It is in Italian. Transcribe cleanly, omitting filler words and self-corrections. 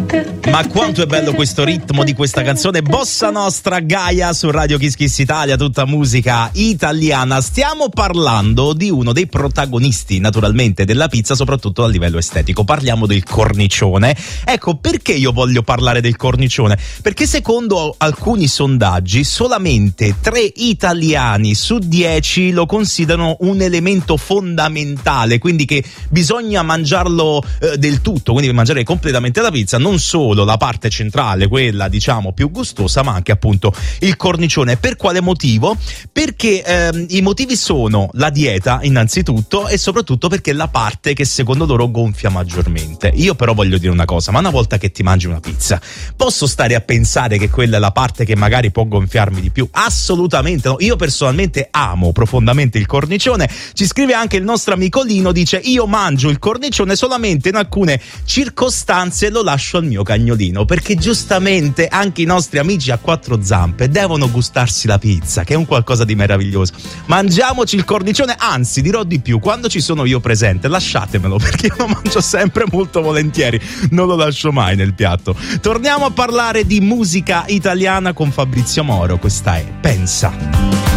Ma quanto è bello questo ritmo di questa canzone Bossa Nostra Gaia su Radio Kiss Kiss Italia, tutta musica italiana. Stiamo parlando di uno dei protagonisti naturalmente della pizza, soprattutto a livello estetico. Parliamo del cornicione. Ecco, perché io voglio parlare del cornicione? Perché secondo alcuni sondaggi solamente 3 italiani su 10 lo considerano un elemento fondamentale, quindi che bisogna mangiarlo del tutto, quindi mangiare completamente la pizza, non solo la parte centrale, quella diciamo più gustosa, ma anche appunto il cornicione. Per quale motivo? Perché i motivi sono la dieta innanzitutto, e soprattutto perché è la parte che secondo loro gonfia maggiormente. Io però voglio dire una cosa: ma una volta che ti mangi una pizza, posso stare a pensare che quella è la parte che magari può gonfiarmi di più? Assolutamente no. Io personalmente amo profondamente il cornicione. Ci scrive anche il nostro amico Lino, dice: io mangio il cornicione solamente in alcune circostanze, lo lascio al mio cagnolino, perché giustamente anche i nostri amici a 4 zampe devono gustarsi la pizza, che è un qualcosa di meraviglioso. Mangiamoci il cornicione, anzi dirò di più, quando ci sono io presente lasciatemelo, perché io lo mangio sempre molto volentieri, non lo lascio mai nel piatto. Torniamo a parlare di musica italiana con Fabrizio Moro, questa è Pensa.